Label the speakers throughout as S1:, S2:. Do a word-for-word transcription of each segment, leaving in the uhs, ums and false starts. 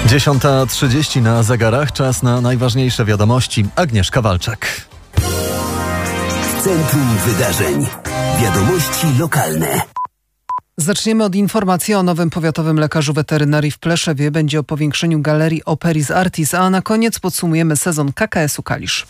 S1: dziesiąta trzydzieści na zegarach. Czas na najważniejsze wiadomości. Agnieszka Walczak.
S2: W centrum wydarzeń. Wiadomości lokalne.
S3: Zaczniemy od informacji o nowym powiatowym lekarzu weterynarii w Pleszewie. Będzie o powiększeniu galerii Operis Artis, a na koniec podsumujemy sezon K K S-u Kalisz.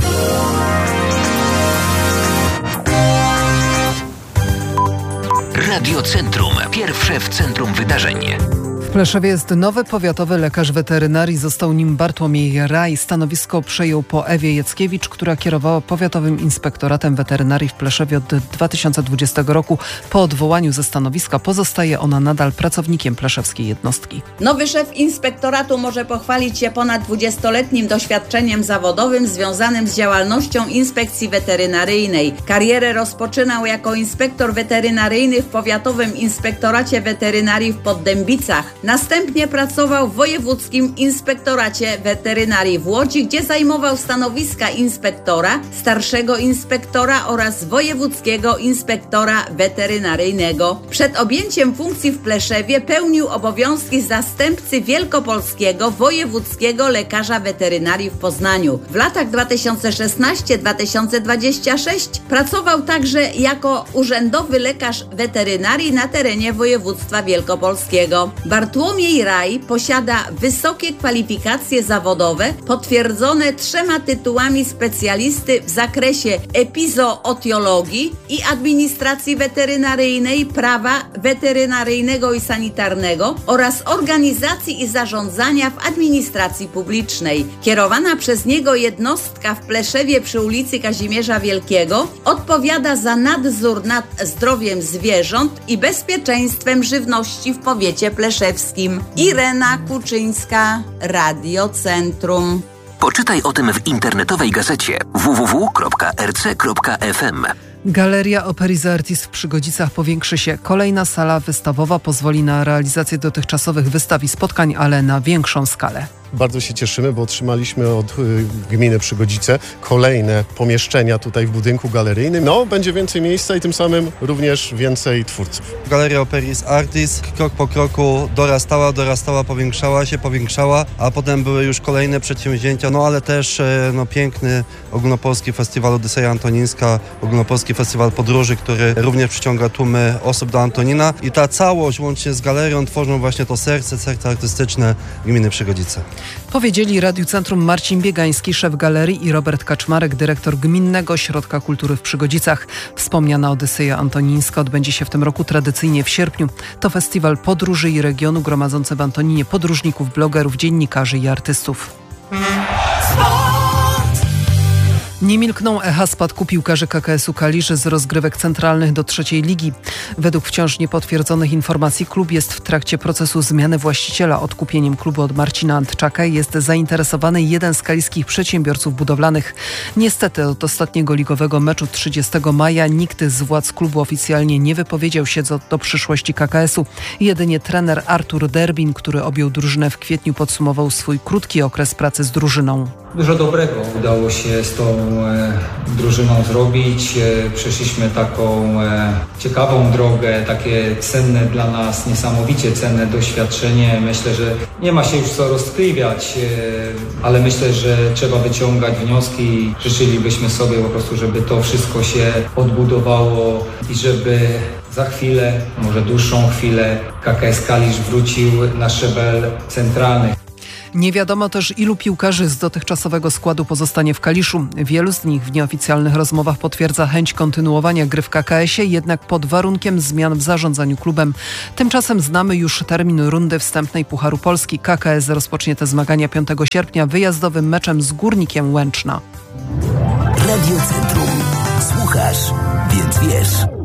S2: Radio Centrum. Pierwsze w centrum wydarzeń.
S3: W Pleszewie jest nowy powiatowy lekarz weterynarii. Został nim Bartłomiej Raj. Stanowisko przejął po Ewie Jackiewicz, która kierowała powiatowym inspektoratem weterynarii w Pleszewie od dwa tysiące dwudziestego roku. Po odwołaniu ze stanowiska pozostaje ona nadal pracownikiem pleszewskiej jednostki.
S4: Nowy szef inspektoratu może pochwalić się ponad dwudziestoletnim doświadczeniem zawodowym związanym z działalnością inspekcji weterynaryjnej. Karierę rozpoczynał jako inspektor weterynaryjny w powiatowym inspektoracie weterynarii w Poddębicach. Następnie pracował w wojewódzkim inspektoracie weterynarii w Łodzi, gdzie zajmował stanowiska inspektora, starszego inspektora oraz wojewódzkiego inspektora weterynaryjnego. Przed objęciem funkcji w Pleszewie pełnił obowiązki zastępcy wielkopolskiego wojewódzkiego lekarza weterynarii w Poznaniu. W latach dwa tysiące szesnastego do dwa tysiące dwudziestego szóstego pracował także jako urzędowy lekarz weterynarii na terenie województwa wielkopolskiego. Bartłomiej Raj posiada wysokie kwalifikacje zawodowe potwierdzone trzema tytułami specjalisty w zakresie epizootiologii i administracji weterynaryjnej, prawa weterynaryjnego i sanitarnego oraz organizacji i zarządzania w administracji publicznej. Kierowana przez niego jednostka w Pleszewie przy ulicy Kazimierza Wielkiego odpowiada za nadzór nad zdrowiem zwierząt i bezpieczeństwem żywności w powiecie pleszewskim. Irena Kuczyńska, Radio Centrum.
S2: Poczytaj o tym w internetowej gazecie w w w kropka r c kropka f m.
S3: Galeria Operis Artis w Przygodzicach powiększy się. Kolejna sala wystawowa pozwoli na realizację dotychczasowych wystaw i spotkań, ale na większą skalę.
S5: Bardzo się cieszymy, bo otrzymaliśmy od y, gminy Przygodzice kolejne pomieszczenia tutaj w budynku galeryjnym. No, będzie więcej miejsca i tym samym również więcej twórców.
S6: Galeria Operis Artis krok po kroku dorastała, dorastała, powiększała się, powiększała, a potem były już kolejne przedsięwzięcia, no ale też e, no, piękny ogólnopolski festiwal Odyseja Antonińska, ogólnopolski festiwal podróży, który również przyciąga tłumy osób do Antonina i ta całość łącznie z galerią tworzą właśnie to serce, serce artystyczne gminy Przygodzice.
S3: Powiedzieli Radiu Centrum Marcin Biegański, szef galerii, i Robert Kaczmarek, dyrektor Gminnego Ośrodka Kultury w Przygodzicach. Wspomniana Odyseja Antonińska odbędzie się w tym roku tradycyjnie w sierpniu. To festiwal podróży i regionu gromadzący w Antoninie podróżników, blogerów, dziennikarzy i artystów. Nie milkną echa spadku piłkarzy K K S-u Kalisz z rozgrywek centralnych do trzeciej ligi. Według wciąż niepotwierdzonych informacji klub jest w trakcie procesu zmiany właściciela. Odkupieniem klubu od Marcina Antczaka jest zainteresowany jeden z kaliskich przedsiębiorców budowlanych. Niestety od ostatniego ligowego meczu trzydziestego maja nikt z władz klubu oficjalnie nie wypowiedział się do, do przyszłości K K S-u. Jedynie trener Artur Derbin, który objął drużynę w kwietniu, podsumował swój krótki okres pracy z drużyną.
S7: Dużo dobrego udało się z tą e, drużyną zrobić. E, przeszliśmy taką e, ciekawą drogę, takie cenne dla nas, niesamowicie cenne doświadczenie. Myślę, że nie ma się już co rozkliwiać, e, ale myślę, że trzeba wyciągać wnioski. Życzylibyśmy sobie po prostu, żeby to wszystko się odbudowało i żeby za chwilę, może dłuższą chwilę, K K S Kalisz wrócił na szczebel centralny.
S3: Nie wiadomo też, ilu piłkarzy z dotychczasowego składu pozostanie w Kaliszu. Wielu z nich w nieoficjalnych rozmowach potwierdza chęć kontynuowania gry w K K S-ie, jednak pod warunkiem zmian w zarządzaniu klubem. Tymczasem znamy już termin rundy wstępnej Pucharu Polski. K K S rozpocznie te zmagania piątego sierpnia wyjazdowym meczem z Górnikiem Łęczna.
S2: Radio Centrum. Słuchasz, więc wiesz.